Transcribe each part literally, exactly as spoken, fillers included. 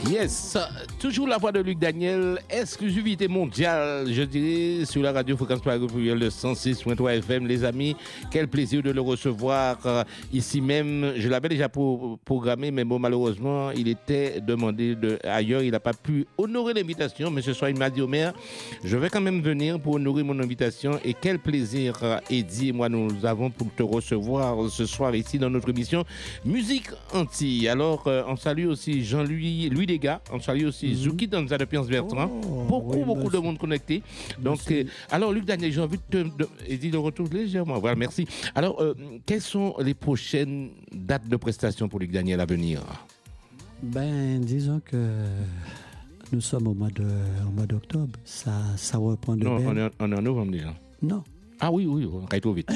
Yes, toujours la voix de Luc Daniel, exclusivité mondiale, je dirais, sur la radio Fréquence Pluriel de cent six point trois F M. Les amis, quel plaisir de le recevoir euh, ici même. Je l'avais déjà pro- programmé, mais bon, malheureusement, il était demandé de, ailleurs. Il n'a pas pu honorer l'invitation, mais ce soir, il m'a dit au maire, je vais quand même venir pour honorer mon invitation. Et quel plaisir, euh, Eddie et moi, nous avons pour te recevoir ce soir ici dans notre émission Musique Antilles. Alors, euh, on salue aussi Jean-Louis Louis Degas, on salue aussi mm-hmm. Zouki Danza de Piance Bertrand. Oh, beaucoup, oui, beaucoup merci. De monde connecté. Donc, euh, alors, Luc Daniel, j'ai envie de te de, de, de retour légèrement. Voilà, merci. Alors, euh, quelles sont les prochaines dates de prestation pour Luc Daniel à venir? Ben, disons que nous sommes au mois, de, au mois d'octobre. Ça, ça reprend de Non, belle. on est, on est en novembre déjà. Non. Ah oui, oui, on va trop vite.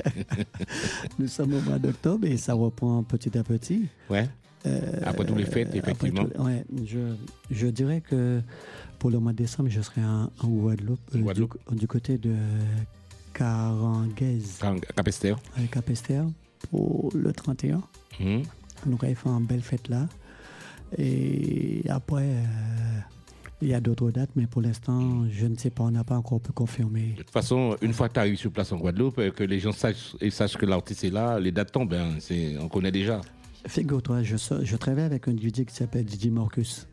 Nous sommes au mois d'octobre et ça reprend petit à petit. Ouais. Euh, après tous les fêtes, effectivement. Tout, ouais, je, je dirais que pour le mois de décembre, je serai en, en Guadeloupe, Guadeloupe. Euh, du, du côté de Caranguez. Capesterre. Avec Capesterre pour le trente et un. Mmh. Nous allons faire une belle fête là. Et après, euh, il y a d'autres dates, mais pour l'instant, je ne sais pas, on n'a pas encore pu confirmer. De toute façon, une fois que tu arrives sur place en Guadeloupe, que les gens sachent, et sachent que l'artiste est là, les dates tombent, hein, c'est, on connaît déjà. Figure-toi, je, je travaille avec un D J qui s'appelle D J Marcus.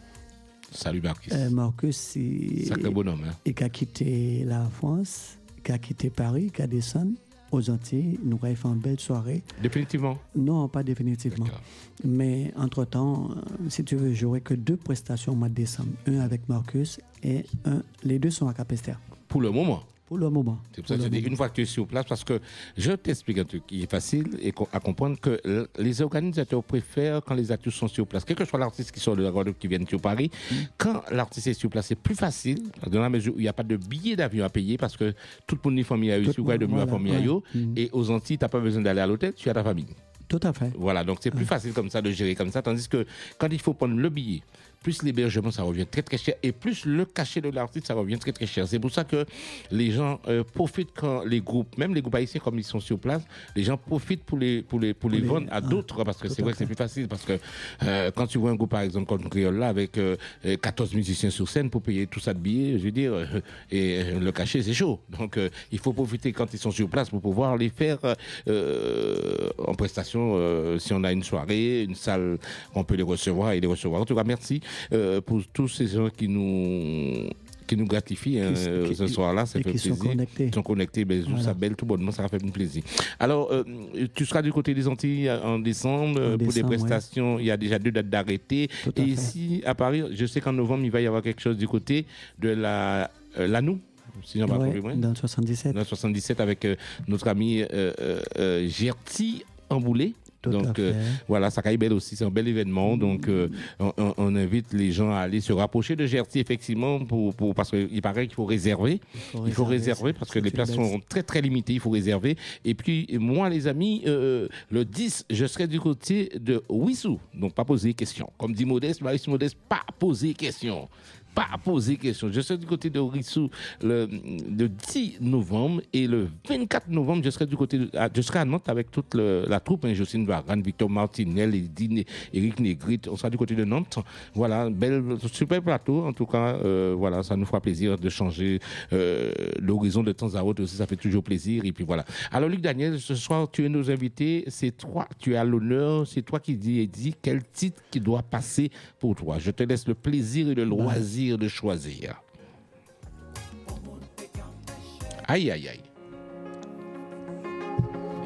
Salut Marcus. Euh, Marcus, il, sacré bonhomme. Hein. Il a quitté la France, il a quitté Paris, il a descendu aux Antilles. Nous avons fait une belle soirée. Définitivement? Non, pas définitivement. D'accord. Mais entre-temps, si tu veux, j'aurai que deux prestations au mois de décembre. Un avec Marcus et un, les deux sont à Capesterre. Pour le moment? Pour le moment. C'est pour ça que je dis une fois que tu es sur place, parce que je t'explique un truc qui est facile et à comprendre que les organisateurs préfèrent quand les artistes sont sur place, quel que soit l'artiste qui sort de la Guadeloupe, qui vient sur Paris, mmh. quand l'artiste est sur place, c'est plus facile, dans la mesure où il n'y a pas de billet d'avion à payer, parce que tout le monde est famille à eux, sur quoi de mieux à famille à eux, et aux Antilles, tu n'as pas besoin d'aller à l'hôtel, tu as ta famille. Tout à fait. Voilà, donc c'est plus ouais. facile comme ça de gérer comme ça, tandis que quand il faut prendre le billet, plus l'hébergement, ça revient très très cher, et plus le cachet de l'artiste, ça revient très très cher. C'est pour ça que les gens euh, profitent quand les groupes, même les groupes haïtiens, comme ils sont sur place, les gens profitent pour les, pour les, pour les, les vendre à ah, d'autres, parce que c'est vrai que c'est plus facile, parce que euh, quand tu vois un groupe, par exemple, comme Créole, là, avec euh, quatorze musiciens sur scène pour payer tout ça de billets, je veux dire, euh, et euh, le cachet, c'est chaud. Donc, euh, il faut profiter quand ils sont sur place pour pouvoir les faire euh, en prestation, euh, si on a une soirée, une salle, on peut les recevoir et les recevoir. En tout cas, merci. Euh, pour tous ces gens qui nous qui nous gratifient hein, qui, ce soir-là, ça fait qui plaisir. Sont connectés. Ils sont connectés, ben, voilà. Ça belle tout bonnement, ça fait plaisir. Alors, euh, tu seras du côté des Antilles en décembre en pour décembre, des prestations. Ouais. Il y a déjà deux dates d'arrêté. Et ici, à Paris, je sais qu'en novembre, il va y avoir quelque chose du côté de la euh, l'Anou. Si j'en ouais, dans le soixante-dix-sept. Dans le soixante-dix-sept avec euh, notre ami euh, euh, Gerty Amboulé. Tout donc euh, voilà, ça caille belle aussi, c'est un bel événement. Mmh. Donc euh, on, on invite les gens à aller se rapprocher de Gerty effectivement pour, pour parce qu'il paraît qu'il faut réserver. Il faut, il faut réserver, réserver parce que les places sont très très limitées. Il faut réserver. Et puis moi les amis, euh, le dix, je serai du côté de Wissou. Donc pas poser question. Comme dit Modeste, Maurice Modeste, pas poser question. Pas à poser question. Je serai du côté de Rissou le, le dix novembre et le vingt-quatre novembre, je serai du côté de, je serai à Nantes avec toute le, la troupe, hein, Jocelyne Varane, Victor Martinel, Edine, Eric Négrit. On sera du côté de Nantes. Voilà, belle, super plateau. En tout cas, euh, voilà, ça nous fera plaisir de changer euh, l'horizon de temps à autre aussi. Ça fait toujours plaisir. Et puis voilà. Alors, Luc Daniel, ce soir, tu es nos invités. C'est toi, tu as l'honneur. C'est toi qui dis et dis quel titre qui doit passer pour toi. Je te laisse le plaisir et le loisir de choisir. Aïe, aïe, aïe.